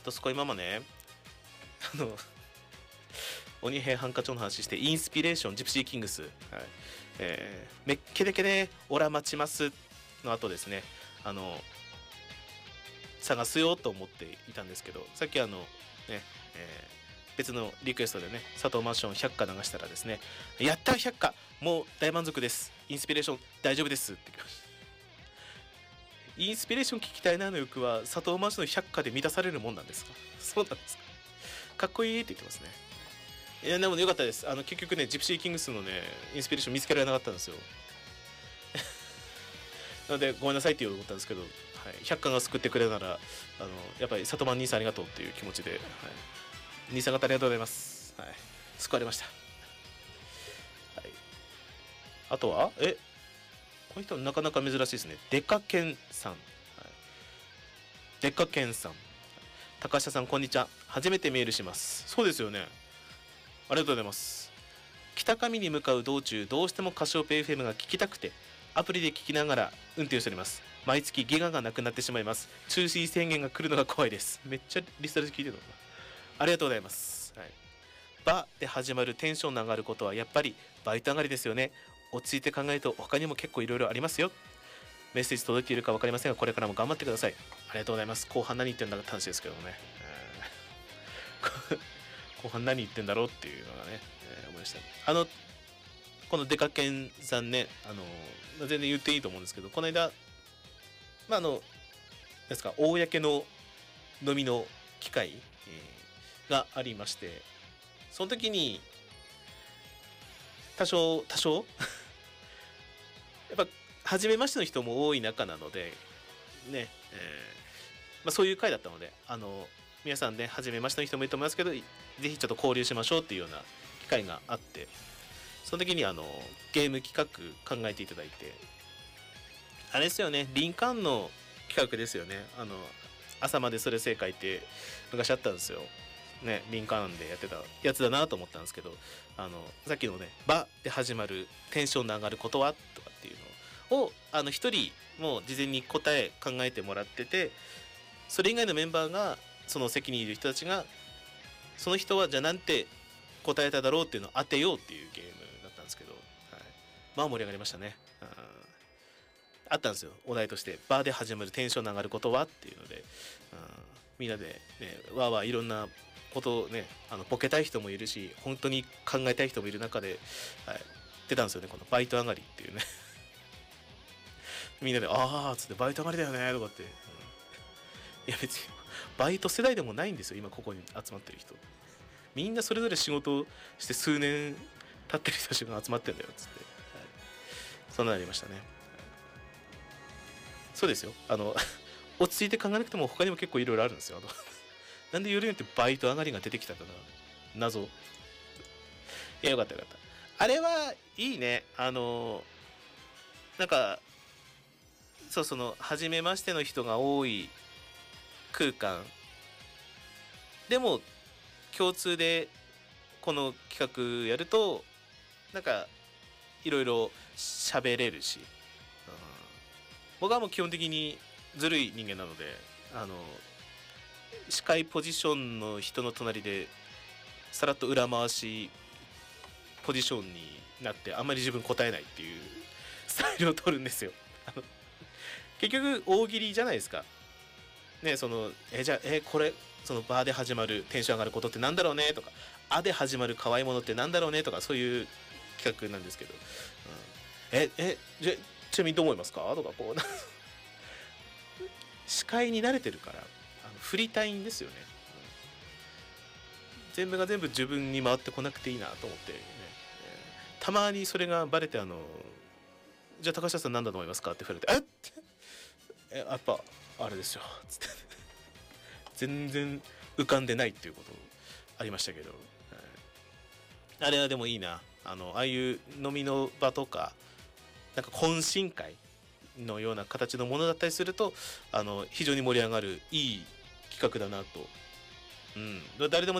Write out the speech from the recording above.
とすこ今もね、鬼平犯科帳の話して、インスピレーション、ジプシーキングス、はい、めっけでけで、オラ待ちますの後ですね、探すよと思っていたんですけど、さっきね、別のリクエストでね、佐藤マンション100課流したらですね、やった100課もう大満足です。インスピレーション大丈夫ですって来ました。インスピレーション聞きたいなの欲は佐藤マンション100課で満たされるもんなんですか？そうなんですか？かっこいいって言ってますね。いやでもよかったです。結局ね、ジプシーキングスのね、インスピレーション見つけられなかったんですよ。なのでごめんなさいって言おうと思ったんですけど、はい、100巻が救ってくれならやっぱり里満兄さんありがとうっていう気持ちで、はい、兄さん方ありがとうございます、はい、救われました、はい、あとはこの人なかなか珍しいですね。デカケンさん、はい、デカケンさん、高下さんこんにちは。初めてメールします。そうですよね、ありがとうございます。北上に向かう道中、どうしてもカシオペ FM が聞きたくてアプリで聞きながら運転しております。毎月ギガがなくなってしまいます。中止宣言が来るのが怖いです。めっちゃリストで聞いてるのかな。ありがとうございます、はい、バで始まるテンションの上がることはやっぱりバイト上がりですよね。落ち着いて考えると他にも結構いろいろありますよ。メッセージ届いているか分かりませんが、これからも頑張ってください。ありがとうございます。後半何言ってんだって話ですけどもね、後半何言ってんだろうっていうのがね、思いました。このデカケンさんね、全然言っていいと思うんですけど、この間、ですか、公の飲みの機会、がありまして、その時に多少やっぱ初めましての人も多い中なのでね、そういう回だったので、皆さんね、初めましての人もいると思いますけど、ぜひちょっと交流しましょうっていうような機会があって、その時にゲーム企画考えていただいて、あれですよね、リンカーンの企画ですよね。朝までそれ正解って昔あったんですよね。リンカーンでやってたやつだなと思ったんですけど、さっきのね、バで始まるテンションの上がることはとかっていうのを一人もう事前に答え考えてもらってて、それ以外のメンバーがその席にいる人たちが、その人はじゃあなんて答えただろうっていうのを当てようっていうゲームだったんですけど、はい、まあ盛り上がりましたね。あったんですよ、お題として。バーで始まるテンションの上がることはっていうので、みんなで、ね、わーわーいろんなことをね、ボケたい人もいるし、本当に考えたい人もいる中で、はい、出たんですよね、このバイト上がりっていうね。みんなで、あーっつって、バイト上がりだよねとかって、いや別に、バイト世代でもないんですよ、今ここに集まってる人。みんなそれぞれ仕事して数年経ってる人たちが集まってんだよっつって、はい、そんなのありましたね。そうですよ、落ち着いて考えなくても他にも結構いろいろあるんですよ。なんで夜によってバイト上がりが出てきたかな、謎。いや、よかったよかった。あれはいいね。なんかその初めましての人が多い空間でも共通でこの企画やるとなんかいろいろ喋れるし、僕はもう基本的にずるい人間なので、司会ポジションの人の隣でさらっと裏回しポジションになってあんまり自分答えないっていうスタイルを取るんですよ。結局大喜利じゃないですかね。じゃあこれそのバーで始まるテンション上がることってなんだろうねとか、あで始まる可愛いものってなんだろうねとか、そういう企画なんですけど、ちなみにどう思いますかとか、こう司会に慣れてるから振りたいんですよね。全部が全部自分に回ってこなくていいなと思ってね、たまにそれがバレてじゃあ高下さん何だと思いますかって振られてやっぱあれですよつって全然浮かんでないっていうことありましたけど、あれはでもいいな。ああいう飲みの場とかなんか懇親会のような形のものだったりすると非常に盛り上がるいい企画だなと、誰でも